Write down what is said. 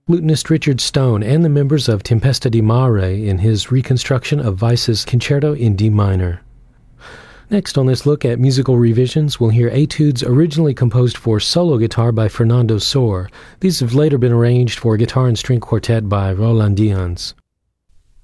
lutenist Richard Stone and the members of Tempesta di Mare in his reconstruction of Weiss's Concerto in D minor. Next on this look at musical revisions, we'll hear etudes originally composed for solo guitar by Fernando Sor. These have later been arranged for guitar and string quartet by Roland Dians.